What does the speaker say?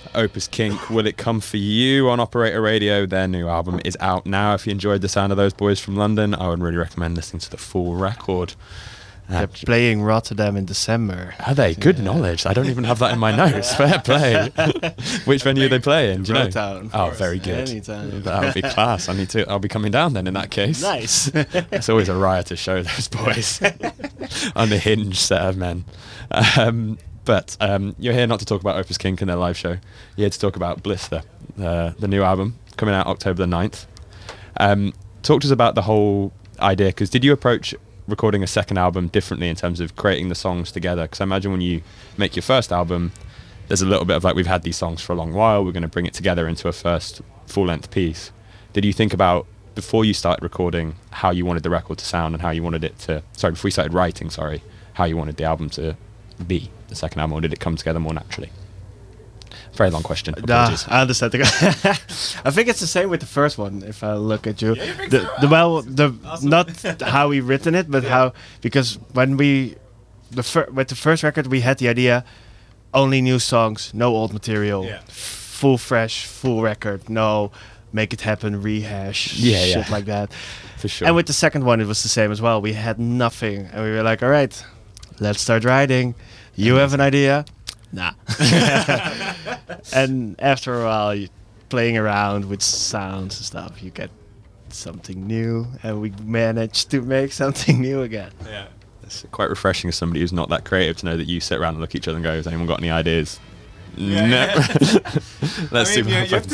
Opus Kink, Will It Come For You on Operator Radio. Their new album is out now. If you enjoyed the sound of those boys from London, I would really recommend listening to the full record. They're playing Rotterdam in December. Are they? Good knowledge. I don't even have that in my notes. Fair play. Which venue are they playing? Do you know? Rotown. Oh, very good. Anytime. That would be class. I'll be coming down then in that case. Nice. It's always a riotous show, those boys. Unhinged set of men. But you're here not to talk about Opus Kink and their live show. You're here to talk about Blister, the new album coming out October the 9th. Talk to us about the whole idea, because did you approach recording a second album differently in terms of creating the songs together? Because I imagine when you make your first album, there's a little bit of like, we've had these songs for a long while, we're going to bring it together into a first full-length piece. Did you think about, before you started recording, how you wanted the record to sound and how you wanted it to, before you started writing, how you wanted the album to be, the second album, or did it come together more naturally? Very long question. Apologies. I understand. I think it's the same with the first one. If I look at you, not how we written it, but how, because when with the first record we had the idea, only new songs, no old material, full fresh, full record, no make it happen, rehash, shit like that. For sure. And with the second one, it was the same as well. We had nothing, and we were like, all right, let's start writing. You have an idea? Nah. And after a while, you playing around with sounds and stuff, you get something new, and we managed to make something new again. Yeah, it's quite refreshing as somebody who's not that creative to know that you sit around and look at each other and go, has anyone got any ideas? No. Let's see what happens. You have to